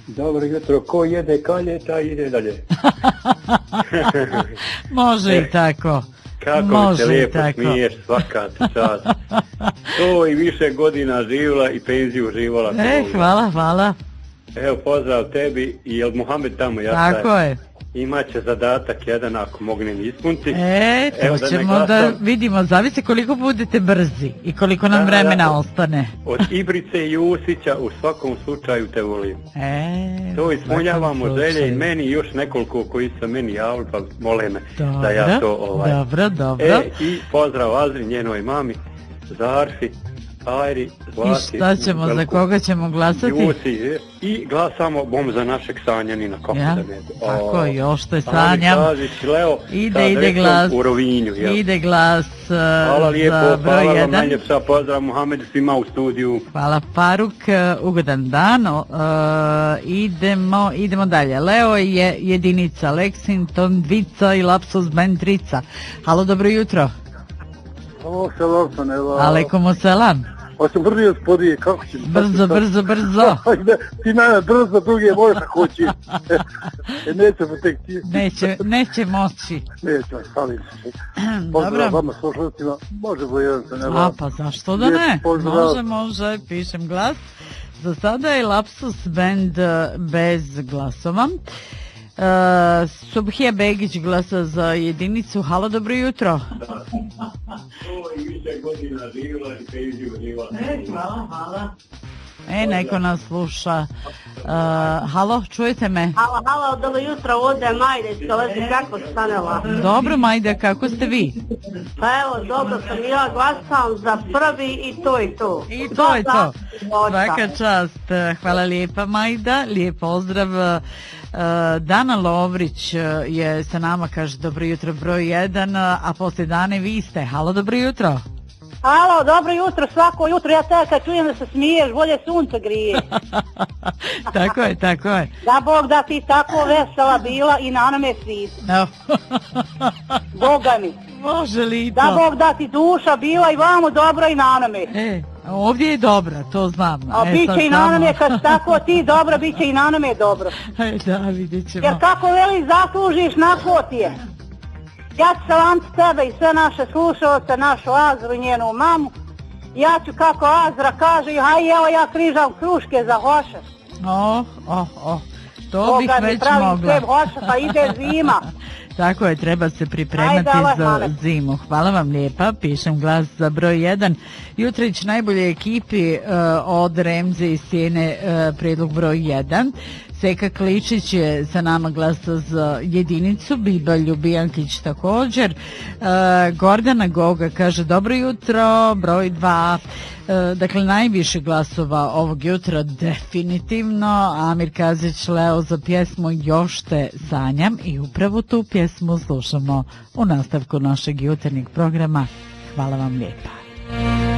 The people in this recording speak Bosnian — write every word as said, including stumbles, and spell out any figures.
Dobro jutro, ko jede kalje, taj ide dalje. Može i tako. Kako Može mi se lijepo tako. smiješ, svaka ti čast. To i više godina živjela i penziju živala. E, hvala, hvala. Evo, pozdrav tebi i jel Muhammed tamo, ja Tako taj, je. Imaće zadatak jedan ako mognem ispuniti. E, to Evo, da ćemo ne da glasam. vidimo, zavisi koliko budete brzi i koliko nam Da, vremena da. ostane. Od Ibrice i Jusića u svakom slučaju te volim. E, To u ispunjavamo svakom želje i slučaju. meni i još nekoliko koji su meni javili, pa mole me Dobro, da ja to ovaj... dobro, dobro. E, i pozdrav Azri, njenoj mami, Zarfi, Ajri, I Zlati. šta ćemo, za veliku koga ćemo glasati? Jusi, e, i glasamo bom za našeg Sanjanina, kako Ja, da ne. tako, još to je Amir Sanjam. Kazić, Leo, Ide, sa ide adresom glas. U Rovinju, jel? Ide glas uh, Hvala lijepo, za broj hvala vam jedan. najljepša, pozdrav Muhammed svima u studiju. Hvala Faruk, uh, ugodan dan. Uh, idemo, idemo dalje. Leo je jedinica, Lexington dvica i Lapsus Band trica. Halo, dobro jutro. Halo, selam sam, evo. Alekum selam. Hoću brzo spodije, kako ćeš? Brzo, brzo, brzo. Ajde, ti mene brzo, drugi možeš ako hoćeš. E, nećemo tek ti. Neće, neće moći. Nećemo, šalim se. Pozdrav Dobro. vama slušalcima, može bo jedan sam, evo. A pa zašto da ne? Lijep pozdrav. Može, može, pišem glas. Za sada je Lapsus Band uh, bez glasova. Uh, Subhija Begić glasa za jedinicu. Halo, dobro jutro. To i više godina živjela i penziju živala. E, hvala, hvala. E, neko nas sluša. Uh, halo, čujete me? Halo, halo, dobro jutro, ovdje je Majda iz Kalesi, kako si stanela? Dobro, Majda, kako ste vi? Pa evo, dobro sam, ja glasam za prvi i to je to. I to je to. Svaka Svaka čast. Hvala lijepa, Majda. Lijep pozdrav. Uh, Dana Lovrić uh, je sa nama, kaže dobro jutro broj jedan, a poslije Dane vi ste. Halo, dobro jutro. Halo, dobro jutro, svako jutro, ja te kad čujem da se smiješ, bolje sunce grije. Tako je, tako je. Da Bog da ti tako vesela bila i na nome svit. Evo. Boga mi. Može li i Da to? Bog da ti duša bila i vamo dobro i na nome. E, ovdje je dobra, to znam. A e, bit sad će i na samo- nome, kad si tako ti dobro, bit će i na nome dobro. E, da, vidjet ćemo. Jer kako veli zaslužiš, nako ti je. Ja ću salamiti tebe i sve naše slušalce, našu Azru i njenu mamu. Ja ću kako Azra kaže, haj evo ja križam kruške za hoše. O, o, o, to bih Boga mi već pravim mogla. sve hoše, pa ide zima. Tako je, treba se pripremati Ajde, Allah, za hvala. zimu. Hvala vam lijepa, pišem glas za broj jedan. Jutrić najbolje ekipi uh, od Remze i Sjene, uh, prijedlog broj jedan. Seka Kličić je sa nama glasa za jedinicu, Biba Ljubijankić također. Uh, Gordana Goga kaže dobro jutro, broj dva. Uh, dakle, najviše glasova ovog jutra definitivno. Amir Kazić Leo za pjesmu Još te sanjam i upravo tu pjesmu slušamo u nastavku našeg jutarnjeg programa. Hvala vam lijepa.